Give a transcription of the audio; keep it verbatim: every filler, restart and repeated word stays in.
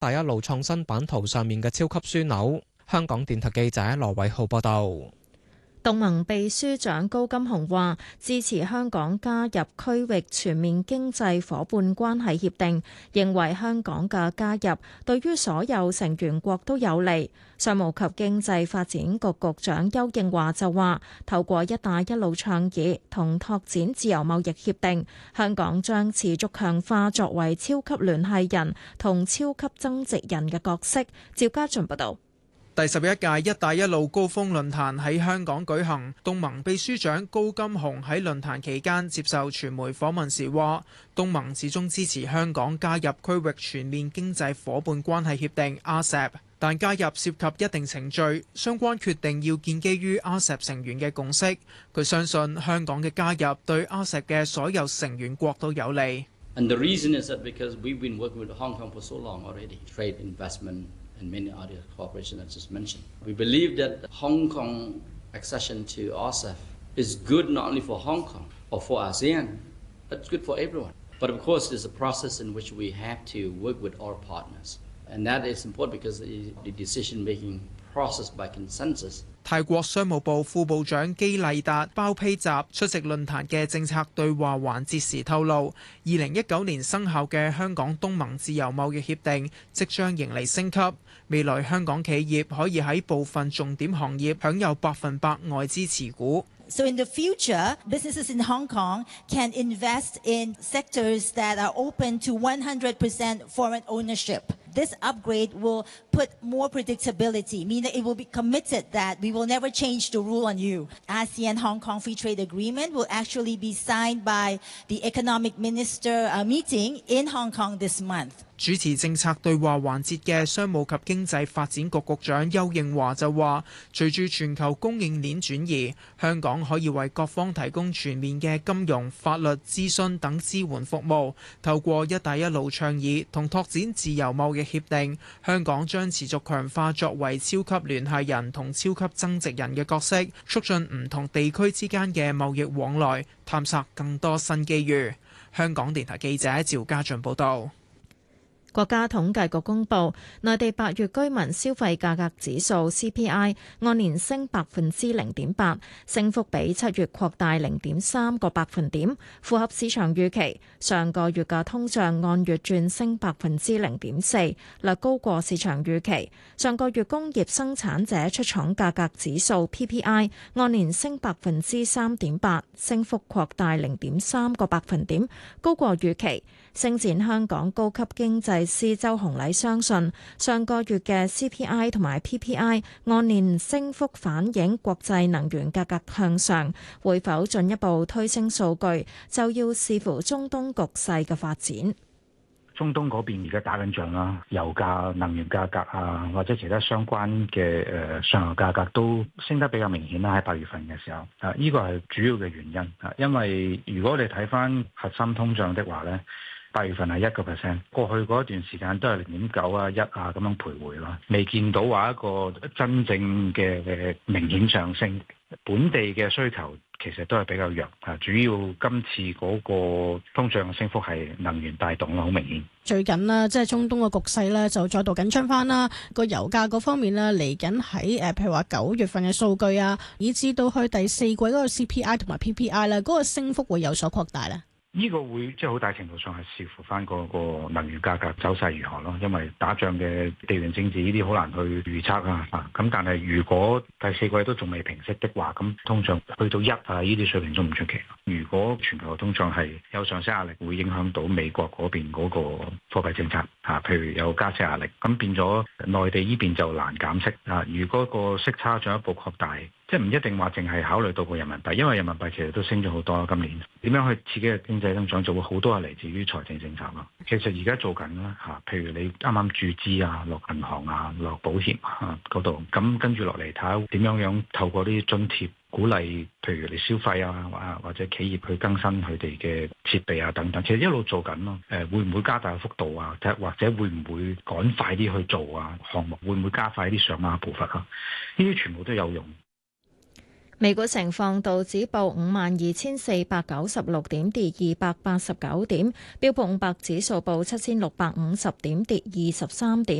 帶一路創新版圖上面嘅超級樞紐。香港電台記者羅偉浩報道。 東盟秘書長高金雄話支持香港加入區域全面經濟夥伴關係協定，認為香港嘅加入對於所有成員國都有利。商務及經濟發展局局長邱應華就話，透過一帶一路倡議同拓展自由貿易協定，香港將持續強化作為超級聯繫人同超級增值人嘅角色。趙家俊報道。 第十一屆一帶一路高峰論壇喺香港舉行，東盟秘書長高金雄喺論壇期間接受傳媒訪問時話，東盟始終支持香港加入區域全面經濟夥伴關係協定 R C E P， 但加入涉及一定程序，相關決定要建基於 R C E P 成員嘅共識。佢相信香港嘅加入對 R C E P 嘅所有成員國都有利。 And the reason is that because we've been working with Hong Kong for so long already, trade, investment, and many other cooperation I just mentioned. We believe that Hong Kong accession to R C E P is good not only for Hong Kong or for ASEAN, but it's good for everyone. But of course, there's a process in which we have to work with our partners. And that is important because the decision-making process by consensus. 泰國商務部副部長基麗達包披澤出席論壇嘅政策對話環節時透露，二零一九年生效嘅香港東盟自由貿易協定即將迎嚟升級，未來香港企業可以喺部分重點行業享有百分百外資持股。 So in the future, businesses in Hong Kong can invest in sectors that are open to one hundred percent foreign ownership. This upgrade will put more predictability, meaning it will be committed that we will never change the rule on you. ASEAN-Hong Kong Free Trade Agreement will actually be signed by the Economic Minister meeting in Hong Kong this month. 主持政策對話環節嘅商務及經濟發展局局長邱應華就話，隨住全球供應鏈轉移，香港可以為各方提供全面嘅金融、法律、諮詢等支援服務。透過一帶一路倡議同拓展自由貿易協定，香港將持續強化作為超級聯繫人同超級增值人嘅角色，促進唔同地區之間嘅貿易往來，探索更多新機遇。香港電台記者趙家俊報導。 國家統計局公布，內地八月居民消費價格指數 C P I 按年升百分之零點八，升幅比七月擴大零點三個百分點，符合市場預期。上個月嘅通脹按月轉升百分之零點四，略高過市場預期。上個月工業生產者出廠價格指數 P P I 按年升百分之三點八，升幅擴大零點三個百分點，高過預期。星展香港高級經濟師周洪禮相信，上個月嘅 C P I 同埋 P P I 按年升幅反映國際能源價格向上，會否進一步推升數據，就要視乎中東局勢嘅發展。 中東嗰邊而家打緊仗啦，油價、能源價格啊，或者其他相關嘅誒上游價格都升得比較明顯啦。喺八月份嘅時候，啊，呢個係主要嘅原因啊。因為如果你睇翻核心通脹的話咧，八月份係一個 percent， 過去嗰一段時間都係零點九啊、一啊咁樣徘徊咯，未見到話一個真正嘅明顯上升。本地嘅需求其實都係比較弱啊，主要今次嗰個通脹嘅升幅係能源帶動咯，好明顯。 最近呢，即係中東嘅局勢咧，就再度緊張翻啦。個油價嗰方面呢，嚟緊喺誒，譬如話九月份嘅數據啊，以至到去第四季嗰個 C P I 同埋 P P I 咧，嗰個升幅會有所擴大咧。 呢個會即係好大程度上係視乎翻嗰個能源價格走勢如何咯，因為打仗嘅地緣政治呢啲好難去預測啊。啊，咁但係如果第四季都仲未平息的話，咁通脹去到一啊呢啲水平都唔出奇。如果全球嘅通脹係有上升壓力，會影響到美國嗰邊嗰個貨幣政策啊，譬如有加息壓力，咁變咗內地呢邊就難減息啊。如果個息差進一步擴大，即係唔一定話淨係考慮到個人民幣，因為人民幣其實都升咗好多。今年點樣去刺激嘅經濟增長，就會好多係嚟自於財政政策咯。其實而家做緊啦嚇，譬如你啱啱注資啊，落銀行啊，落保險啊嗰度，咁跟住落嚟睇下點樣樣透過啲津貼鼓勵，譬如你消費啊，或者企業去更新佢哋嘅設備啊等等，其實一路做緊咯。誒，會唔會加大幅度啊？或者會唔會趕快啲去做啊？項目會唔會加快啲上馬步伐啊？呢啲全部都有用。 美股情況，道指報五萬二千四百九十六點，跌二百八十九點；標普五百指數報七千六百五十點，跌二十三點。